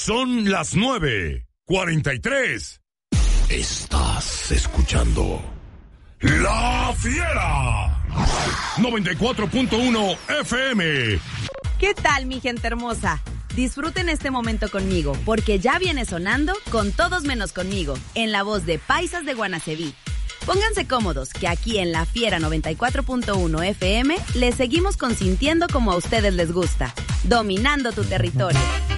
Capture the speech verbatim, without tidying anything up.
Son las nueve cuarenta y tres. Estás escuchando La Fiera noventa y cuatro punto uno F M. ¿Qué tal, mi gente hermosa? Disfruten este momento conmigo, porque ya viene sonando Con Todos Menos Conmigo, en la voz de Paisas de Guanaceví. Pónganse cómodos, que aquí en La Fiera noventa y cuatro punto uno F M les seguimos consintiendo como a ustedes les gusta, dominando tu territorio.